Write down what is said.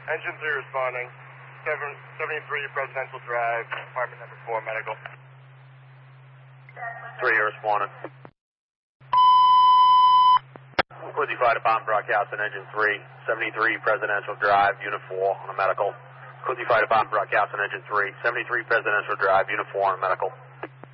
Engine 3 responding. 73 Presidential Drive, apartment number 4, medical. 3, you're responding. Quincy Fire Department broadcasting Engine 3, 73 Presidential Drive, Unit 4 on a medical. Quincy Fire Department broadcasting Engine 3, 73 Presidential Drive, Unit 4 on a medical.